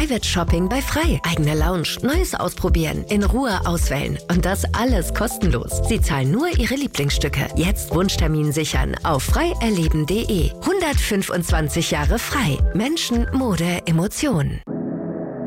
Private Shopping bei Frei. Eigene Lounge, Neues ausprobieren, in Ruhe auswählen. Und das alles kostenlos. Sie zahlen nur Ihre Lieblingsstücke. Jetzt Wunschtermin sichern auf freierleben.de. 125 Jahre Frei. Menschen, Mode, Emotionen.